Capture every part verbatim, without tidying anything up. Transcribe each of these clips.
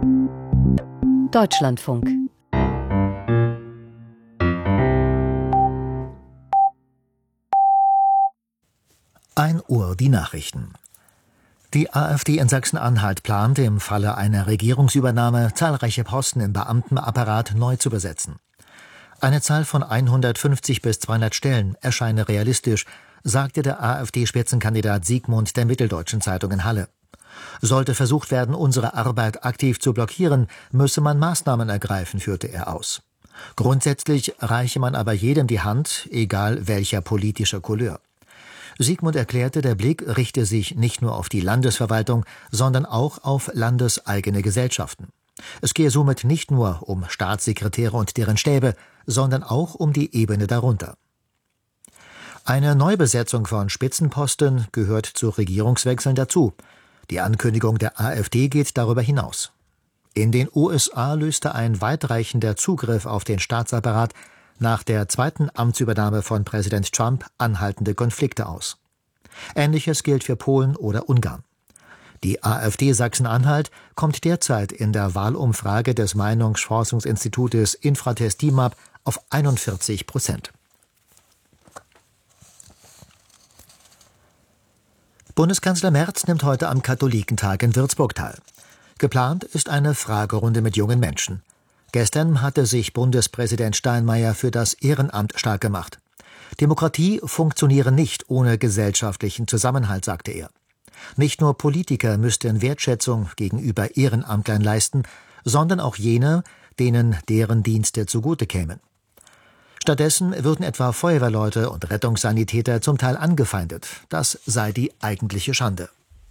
Deutschlandfunk. ein Uhr die Nachrichten. Die AfD in Sachsen-Anhalt plant, im Falle einer Regierungsübernahme zahlreiche Posten im Beamtenapparat neu zu besetzen. Eine Zahl von hundertfünfzig bis zweihundert Stellen erscheine realistisch, sagte der AfD-Spitzenkandidat Siegmund der Mitteldeutschen Zeitung in Halle. Sollte versucht werden, unsere Arbeit aktiv zu blockieren, müsse man Maßnahmen ergreifen, führte er aus. Grundsätzlich reiche man aber jedem die Hand, egal welcher politischer Couleur. Siegmund erklärte, der Blick richte sich nicht nur auf die Landesverwaltung, sondern auch auf landeseigene Gesellschaften. Es gehe somit nicht nur um Staatssekretäre und deren Stäbe, sondern auch um die Ebene darunter. Eine Neubesetzung von Spitzenposten gehört zu Regierungswechseln dazu. Die Ankündigung der AfD geht darüber hinaus. In den U S A löste ein weitreichender Zugriff auf den Staatsapparat nach der zweiten Amtsübernahme von Präsident Trump anhaltende Konflikte aus. Ähnliches gilt für Polen oder Ungarn. Die AfD Sachsen-Anhalt kommt derzeit in der Wahlumfrage des Meinungsforschungsinstitutes Infratest DIMAP auf einundvierzig Prozent. Bundeskanzler Merz nimmt heute am Katholikentag in Würzburg teil. Geplant ist eine Fragerunde mit jungen Menschen. Gestern hatte sich Bundespräsident Steinmeier für das Ehrenamt stark gemacht. Demokratie funktioniere nicht ohne gesellschaftlichen Zusammenhalt, sagte er. Nicht nur Politiker müssten Wertschätzung gegenüber Ehrenamtlern leisten, sondern auch jene, denen deren Dienste zugute kämen. Stattdessen würden etwa Feuerwehrleute und Rettungssanitäter zum Teil angefeindet. Das sei die eigentliche Schande.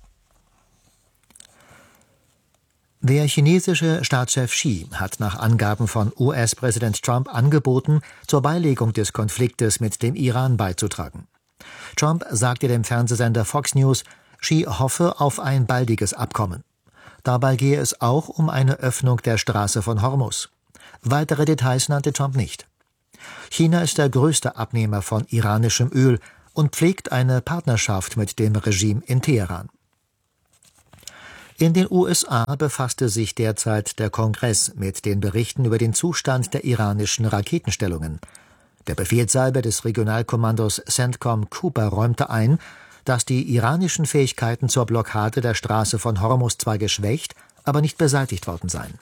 Der chinesische Staatschef Xi hat nach Angaben von U S-Präsident Trump angeboten, zur Beilegung des Konfliktes mit dem Iran beizutragen. Trump sagte dem Fernsehsender Fox News, Xi hoffe auf ein baldiges Abkommen. Dabei gehe es auch um eine Öffnung der Straße von Hormuz. Weitere Details nannte Trump nicht. China ist der größte Abnehmer von iranischem Öl und pflegt eine Partnerschaft mit dem Regime in Teheran. In den U S A befasste sich derzeit der Kongress mit den Berichten über den Zustand der iranischen Raketenstellungen. Der Befehlshaber des Regionalkommandos CENTCOM Cooper räumte ein, dass die iranischen Fähigkeiten zur Blockade der Straße von Hormuz zwar geschwächt, aber nicht beseitigt worden seien.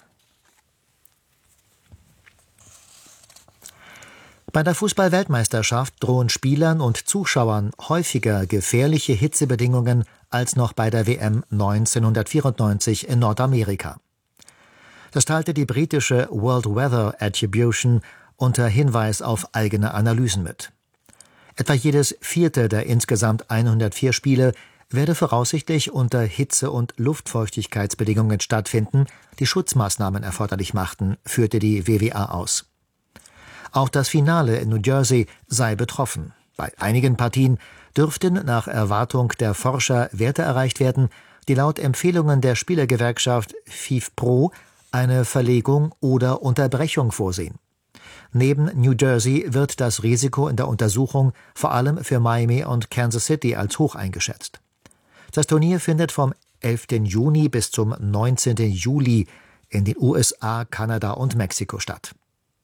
Bei der Fußball-Weltmeisterschaft drohen Spielern und Zuschauern häufiger gefährliche Hitzebedingungen als noch bei der W M neunzehnhundertvierundneunzig in Nordamerika. Das teilte die britische World Weather Attribution unter Hinweis auf eigene Analysen mit. Etwa jedes vierte der insgesamt hundertvier Spiele werde voraussichtlich unter Hitze- und Luftfeuchtigkeitsbedingungen stattfinden, die Schutzmaßnahmen erforderlich machten, führte die W W A aus. Auch das Finale in New Jersey sei betroffen. Bei einigen Partien dürften nach Erwartung der Forscher Werte erreicht werden, die laut Empfehlungen der Spielergewerkschaft FIFPro eine Verlegung oder Unterbrechung vorsehen. Neben New Jersey wird das Risiko in der Untersuchung vor allem für Miami und Kansas City als hoch eingeschätzt. Das Turnier findet vom elften Juni bis zum neunzehnten Juli in den U S A, Kanada und Mexiko statt.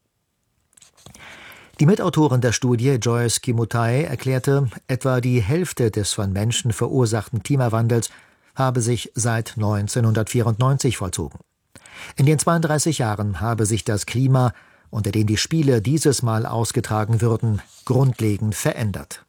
Die Mitautorin der Studie, Joyce Kimutai, erklärte, etwa die Hälfte des von Menschen verursachten Klimawandels habe sich seit neunzehnhundertvierundneunzig vollzogen. In den zweiunddreißig Jahren habe sich das Klima, unter dem die Spiele dieses Mal ausgetragen würden, grundlegend verändert.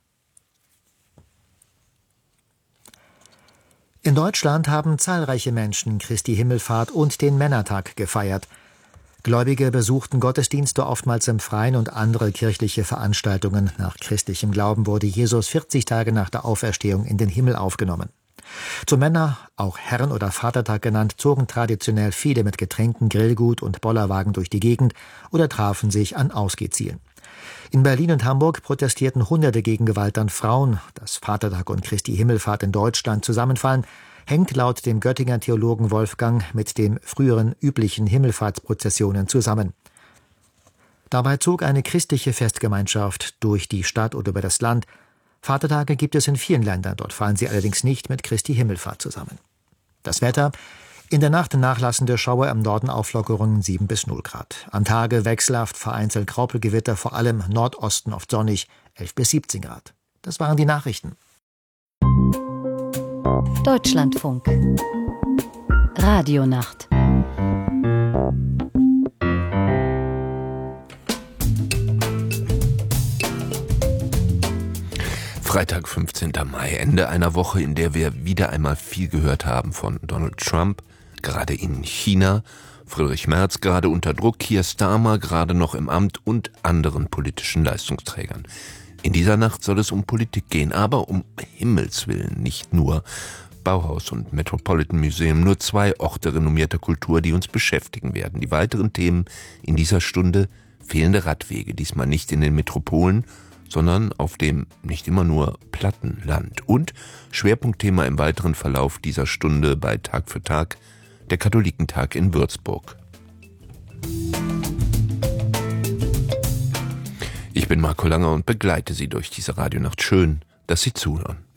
In Deutschland haben zahlreiche Menschen Christi Himmelfahrt und den Männertag gefeiert. Gläubige besuchten Gottesdienste oftmals im Freien und andere kirchliche Veranstaltungen. Nach christlichem Glauben wurde Jesus vierzig Tage nach der Auferstehung in den Himmel aufgenommen. Zum Männer, auch Herren- oder Vatertag genannt, zogen traditionell viele mit Getränken, Grillgut und Bollerwagen durch die Gegend oder trafen sich an Ausgehzielen. In Berlin und Hamburg protestierten Hunderte gegen Gewalt an Frauen. Dass Vatertag und Christi Himmelfahrt in Deutschland zusammenfallen, hängt laut dem Göttinger Theologen Wolfgang mit den früheren üblichen Himmelfahrtsprozessionen zusammen. Dabei zog eine christliche Festgemeinschaft durch die Stadt oder über das Land. Vatertage gibt es in vielen Ländern, dort fallen sie allerdings nicht mit Christi Himmelfahrt zusammen. Das Wetter: In der Nacht nachlassende Schauer, im Norden Auflockerungen sieben bis null Grad. An Tage wechselhaft, vereinzelt Graupelgewitter, vor allem Nordosten oft sonnig, elf bis siebzehn Grad. Das waren die Nachrichten. Deutschlandfunk. Radionacht. Freitag, fünfzehnten Mai, Ende einer Woche, in der wir wieder einmal viel gehört haben von Donald Trump, gerade in China, Friedrich Merz gerade unter Druck, Keir Starmer gerade noch im Amt und anderen politischen Leistungsträgern. In dieser Nacht soll es um Politik gehen, aber um Himmels Willen nicht nur. Bauhaus und Metropolitan Museum, nur zwei Orte renommierter Kultur, die uns beschäftigen werden. Die weiteren Themen in dieser Stunde: fehlende Radwege, diesmal nicht in den Metropolen, sondern auf dem nicht immer nur platten Land. Und Schwerpunktthema im weiteren Verlauf dieser Stunde bei Tag für Tag, der Katholikentag in Würzburg. Ich bin Marco Langer und begleite Sie durch diese Radionacht. Schön, dass Sie zuhören.